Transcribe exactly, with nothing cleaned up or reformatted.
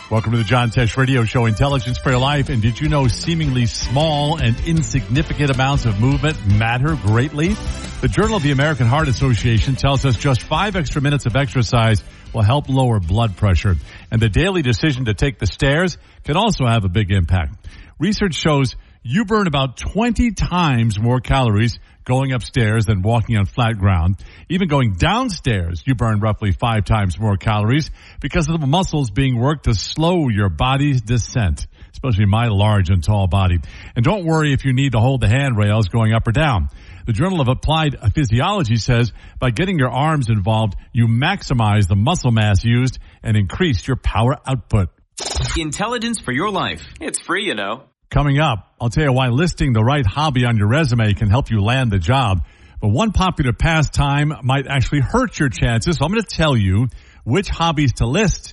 Welcome to the John Tesh Radio Show, Intelligence for Your Life. And did you know seemingly small and insignificant amounts of movement matter greatly? The Journal of the American Heart Association tells us just five extra minutes of exercise will help lower blood pressure. And the daily decision to take the stairs can also have a big impact. Research shows you burn about twenty times more calories going upstairs than walking on flat ground. Even going downstairs, you burn roughly five times more calories because of the muscles being worked to slow your body's descent, especially my large and tall body. And don't worry if you need to hold the handrails going up or down. The Journal of Applied Physiology says by getting your arms involved, you maximize the muscle mass used and increase your power output. Intelligence for your life. It's free, you know. Coming up, I'll tell you why listing the right hobby on your resume can help you land the job. But one popular pastime might actually hurt your chances. So I'm going to tell you which hobbies to list